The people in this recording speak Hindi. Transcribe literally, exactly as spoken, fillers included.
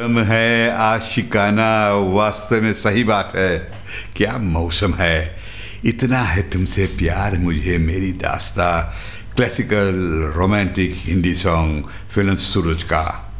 गम है आशिकाना, वास्तव में सही बात है। क्या मौसम है, इतना है तुमसे प्यार मुझे मेरी दास्ता। Classical romantic Hindi song, film सूरज का।